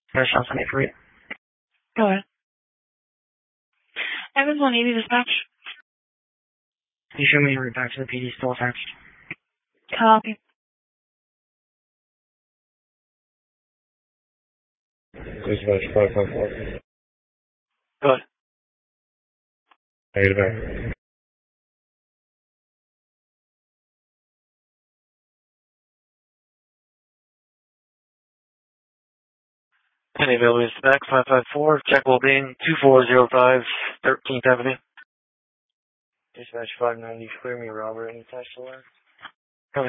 Shop 73. Go ahead. Evans 180 dispatch. You show me a route back to the PD still attached. Copy. Dispatch 554. Go ahead. Negative. Penny available is back 554. Check well-being 2405 13th Avenue. Dispatch 590, clear me, Robert, any attached to